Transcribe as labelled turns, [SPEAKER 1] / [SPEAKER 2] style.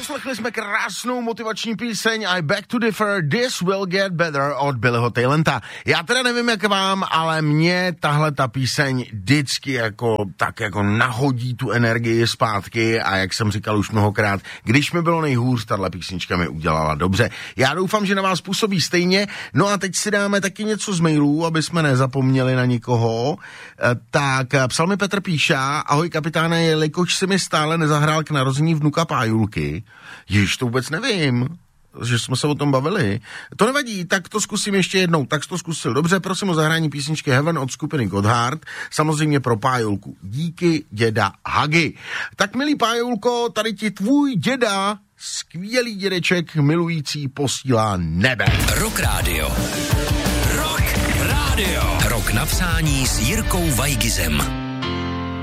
[SPEAKER 1] Poslechli jsme krásnou motivační píseň I beg to differ, this will get better od Billyho Talenta. Já teda nevím jak vám, ale mě tahle ta píseň vždycky jako nahodí tu energii zpátky a jak jsem říkal už mnohokrát, když mi bylo nejhůř, tahle písnička mi udělala dobře. Já doufám, že na vás působí stejně. No a teď si dáme taky něco z mailů, aby jsme nezapomněli na nikoho. Tak psal mi Petr Píša, ahoj kapitáne, jelikož si mi stále nezahrál k narození vnuka Pájulky. Ježiš, to vůbec nevím, že jsme se o tom bavili. To nevadí, tak to zkusím ještě jednou. Tak to zkusil. Dobře, prosím o zahrání písničky Heaven od skupiny Gotthard. Samozřejmě pro Pájulku. Díky, děda Hagi. Tak milý Pájulko, tady ti tvůj děda, skvělý dědeček, milující, posílá nebe.
[SPEAKER 2] Rock Radio. Rock Radio. Rock napsání s Jirkou Vajgizem.